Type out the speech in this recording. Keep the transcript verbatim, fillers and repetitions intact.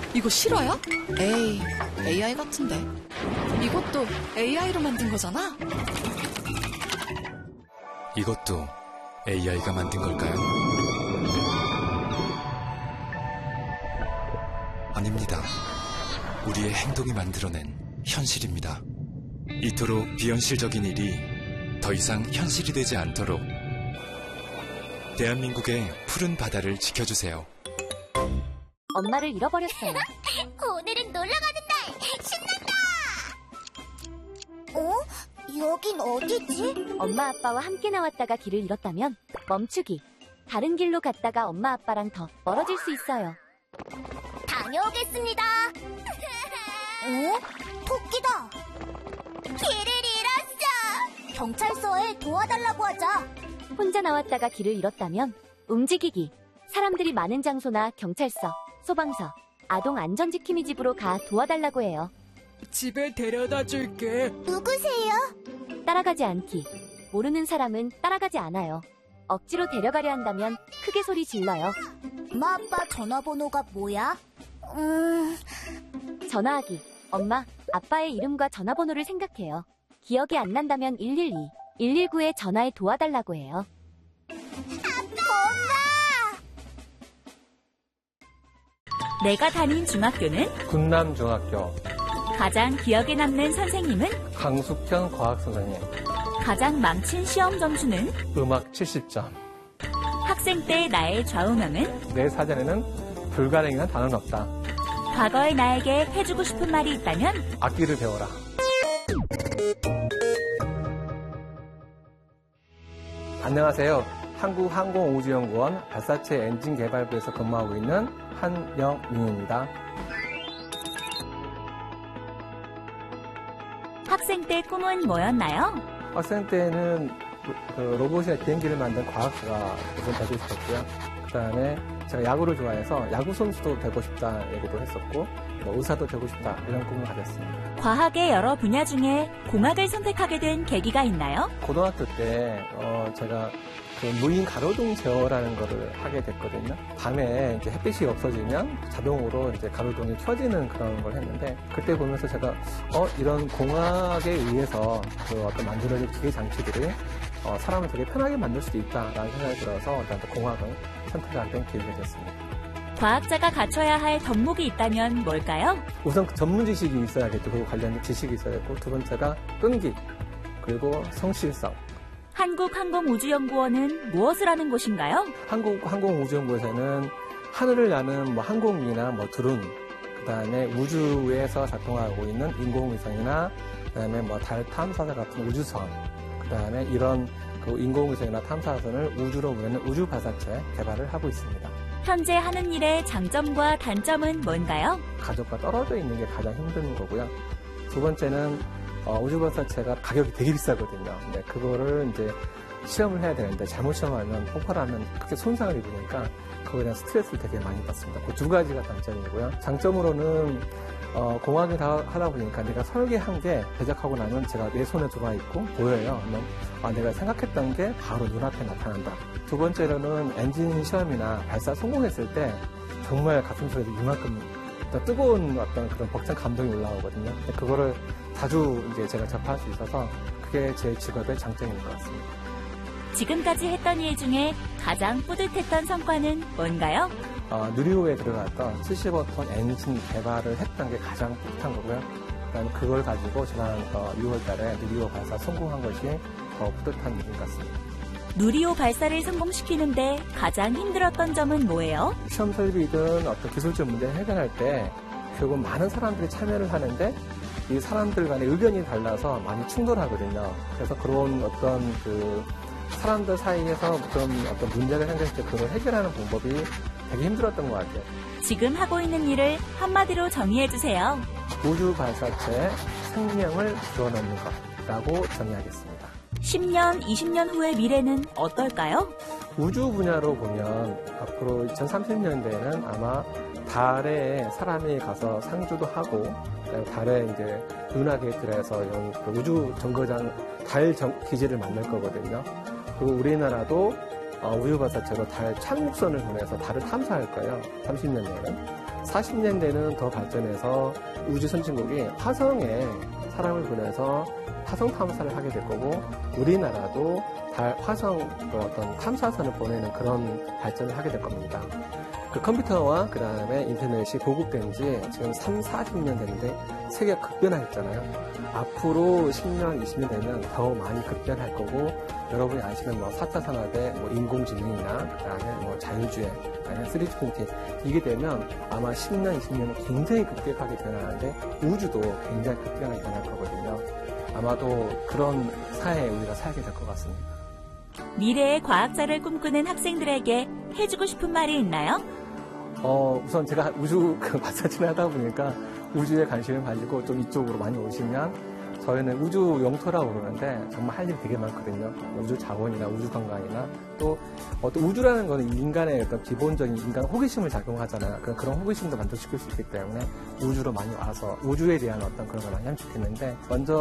이거 실화야? 에이, 에이아이 같은데. 이것도 에이아이로 만든 거잖아? 이것도 에이아이가 만든 걸까요? 아닙니다. 우리의 행동이 만들어낸 현실입니다. 이토록 비현실적인 일이 더 이상 현실이 되지 않도록 대한민국의 푸른 바다를 지켜주세요. 엄마를 잃어버렸어요. 오늘은 놀러가는 날! 신난다! 어? 여긴 어디지? 엄마 아빠와 함께 나왔다가 길을 잃었다면 멈추기. 다른 길로 갔다가 엄마 아빠랑 더 멀어질 수 있어요. 다녀오겠습니다. 어? 토끼다. 길을 잃었어. 경찰서에 도와달라고 하자. 혼자 나왔다가 길을 잃었다면 움직이기. 사람들이 많은 장소나 경찰서, 소방서, 아동 안전지킴이 집으로 가 도와달라고 해요. 집에 데려다 줄게. 누구세요? 따라가지 않기. 모르는 사람은 따라가지 않아요. 억지로 데려가려 한다면 크게 소리 질러요. 엄마 아빠 전화번호가 뭐야? 음... 전화하기. 엄마, 아빠의 이름과 전화번호를 생각해요. 기억이 안 난다면 일일이, 일일구에 전화해 도와달라고 해요. 내가 다닌 중학교는 군남중학교. 가장 기억에 남는 선생님은 강숙현 과학선생님. 가장 망친 시험 점수는 음악 칠십 점. 학생 때 나의 좌우명은 내 사전에는 불가능한 단어는 없다. 과거의 나에게 해주고 싶은 말이 있다면 악기를 배워라. 안녕하세요. 한국항공우주연구원 발사체 엔진 개발부에서 근무하고 있는 한영민입니다. 학생 때 꿈은 뭐였나요? 학생 때는 그 로봇이나 비행기를 만든 과학자가 우선 되고 싶었고요. 그 다음에 제가 야구를 좋아해서 야구 선수도 되고 싶다 얘기도 했었고, 뭐 의사도 되고 싶다 이런 꿈을 가졌습니다. 과학의 여러 분야 중에 공학을 선택하게 된 계기가 있나요? 고등학교 때 어, 제가 그 무인 가로등 제어라는 거를 하게 됐거든요. 밤에 이제 햇빛이 없어지면 자동으로 이제 가로등이 켜지는 그런 걸 했는데, 그때 보면서 제가 어 이런 공학에 의해서 그 어떤 만들어진 기계 장치들이 어, 사람을 되게 편하게 만들 수도 있다라는 생각이 들어서 일단 공학을 선택하게 된 계기가 됐습니다. 과학자가 갖춰야 할 덕목이 있다면 뭘까요? 우선 그 전문 지식이 있어야겠죠. 그 관련 지식이 있어야겠고, 두 번째가 끈기, 그리고 성실성. 한국항공우주연구원은 무엇을 하는 곳인가요? 한국항공우주연구원에서는 하늘을 나는 뭐 항공기나 뭐 드론, 그 다음에 우주에서 작동하고 있는 인공위성이나, 그 다음에 뭐 달 탐사자 같은 우주선, 그 다음에 이런 그 인공위성이나 탐사선을 우주로 보내는 우주 발사체 개발을 하고 있습니다. 현재 하는 일의 장점과 단점은 뭔가요? 가족과 떨어져 있는 게 가장 힘든 거고요. 두 번째는 어, 우주 발사체가 가격이 되게 비싸거든요. 근데 그거를 이제 시험을 해야 되는데 잘못 시험하면 폭발하면 크게 손상을 입으니까 그거에 대한 스트레스를 되게 많이 받습니다. 그 두 가지가 단점이고요. 장점으로는 어, 공학을 하다 보니까 내가 설계한 게 제작하고 나면 제가 내 손에 들어와 있고 보여요. 그러면 아, 내가 생각했던 게 바로 눈앞에 나타난다. 두 번째로는 엔진 시험이나 발사 성공했을 때 정말 가슴속에서 이만큼 뜨거운 어떤 그런 벅찬 감동이 올라오거든요. 그거를 자주 이제 제가 접할 수 있어서 그게 제 직업의 장점인 것 같습니다. 지금까지 했던 일 중에 가장 뿌듯했던 성과는 뭔가요? 어, 누리호에 들어갔던 칠십오 톤 엔진 개발을 했던 게 가장 뿌듯한 거고요. 그다음에 그걸 가지고 지난 어, 유월 달에 누리호 발사 성공한 것이 더 뿌듯한 일인 것 같습니다. 누리호 발사를 성공시키는데 가장 힘들었던 점은 뭐예요? 시험 설비든 어떤 기술적 문제를 해결할 때 결국 많은 사람들이 참여를 하는데 이 사람들 간의 의견이 달라서 많이 충돌하거든요. 그래서 그런 어떤 그 사람들 사이에서 어떤 어떤 문제를 생겼을 때 그걸 해결하는 방법이 되게 힘들었던 것 같아요. 지금 하고 있는 일을 한마디로 정의해주세요. 우주 발사체에 생명을 불어넣는 것이라고 정의하겠습니다. 십 년, 이십 년 후의 미래는 어떨까요? 우주 분야로 보면 앞으로 이천삼십 년대에는 아마 달에 사람이 가서 상주도 하고, 달에 이제 윤하게 들어서 우주 정거장 달 기지를 만들 거거든요. 그리고 우리나라도 우주 발사체로 달 착륙선을 보내서 달을 탐사할 거예요. 삼십 년 내에는. 사십 년대는 더 발전해서 우주 선진국이 화성에 사람을 보내서 화성 탐사를 하게 될 거고, 우리나라도 달, 화성 어떤 탐사선을 보내는 그런 발전을 하게 될 겁니다. 그 컴퓨터와 그 다음에 인터넷이 보급된 지 지금 삼, 사십 년 됐는데 세계가 급변했잖아요. 앞으로 십 년, 이십 년 되면 더 많이 급변할 거고, 여러분이 아시는 뭐 사 차 산업의 뭐 인공지능이나 그 다음에 뭐 자율주행, 아니면 쓰리디 프린팅, 이게 되면 아마 십 년, 이십 년은 굉장히 급격하게 변하는데 우주도 굉장히 급격하게 변할 거거든요. 아마도 그런 사회에 우리가 살게 될 것 같습니다. 미래의 과학자를 꿈꾸는 학생들에게 해주고 싶은 말이 있나요? 어, 우선 제가 우주 그 마사지를 하다 보니까 우주에 관심을 가지고 좀 이쪽으로 많이 오시면, 저희는 우주 영토라고 그러는데 정말 할 일이 되게 많거든요. 우주 자원이나 우주 관광이나 또 어떤 우주라는 거는 인간의 어떤 기본적인 인간 호기심을 작용하잖아요. 그런, 그런 호기심도 만족시킬 수 있기 때문에 우주로 많이 와서 우주에 대한 어떤 그런 걸 많이 하면 좋겠는데, 먼저